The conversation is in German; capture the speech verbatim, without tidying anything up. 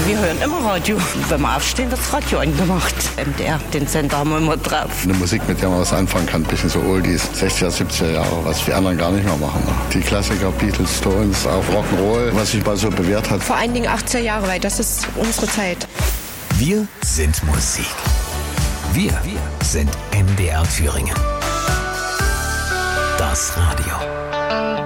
wir hören immer Radio. Wenn wir aufstehen, wird das Radio angemacht. M D R, den Sender haben wir immer drauf. Eine Musik, mit der man was anfangen kann, ein bisschen so Oldies, sechziger, siebziger Jahre, was die anderen gar nicht mehr machen. Die Klassiker, Beatles, Stones, auch Rock'n'Roll, was sich mal so bewährt hat. Vor allen Dingen achtziger Jahre, weil das ist unsere Zeit. Wir sind Musik. Wir, wir sind M D R Thüringen. Das Radio.